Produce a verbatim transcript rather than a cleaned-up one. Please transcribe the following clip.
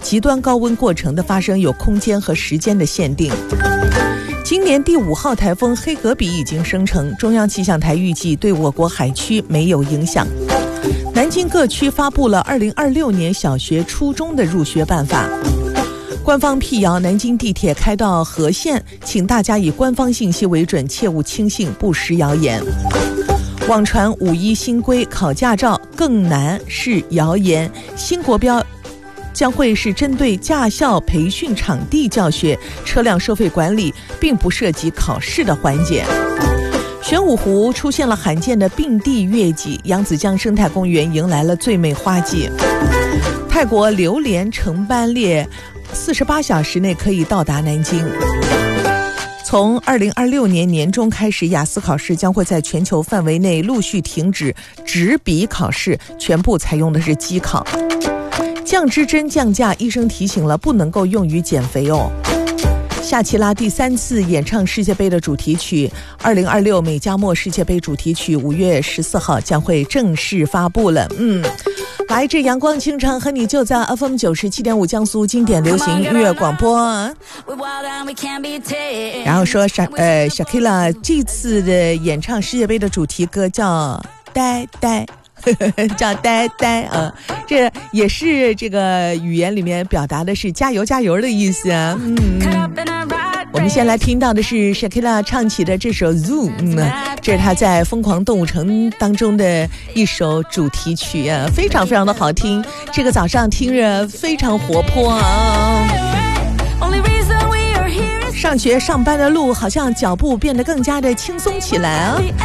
极端高温过程的发生有空间和时间的限定。今年第五号台风黑格比已经生成，中央气象台预计对我国海区没有影响。南京各区发布了二零二六年小学初中的入学办法。官方辟谣南京地铁开到和县，请大家以官方信息为准，切勿轻信，不实谣言。网传五一新规考驾照更难是谣言，新国标将会是针对驾校培训场地教学、车辆收费管理，并不涉及考试的环节。玄武湖出现了罕见的并蒂月季，扬子江生态公园迎来了最美花季。泰国榴莲乘班列四十八小时内可以到达南京。从二零二六年年中开始，雅思考试将会在全球范围内陆续停止纸笔考试，全部采用的是机考。降脂针降价，医生提醒了，不能够用于减肥哦。夏奇拉第三次演唱世界杯的主题曲，二零二六美加墨世界杯主题曲五月十四号将会正式发布了。嗯，来自阳光清晨和你就在 F M 九十七点五江苏经典流行音乐广播。然后说呃 Shakira 这次的演唱世界杯的主题歌叫呆呆叫呆呆啊，这也是这个语言里面表达的是加油加油的意思啊。嗯，我们先来听到的是 Shakira 唱起的这首 Zoo， 嗯，这是她在《疯狂动物城》当中的一首主题曲啊，非常非常的好听。这个早上听着非常活泼啊。上学上班的路好像脚步变得更加的轻松起来啊。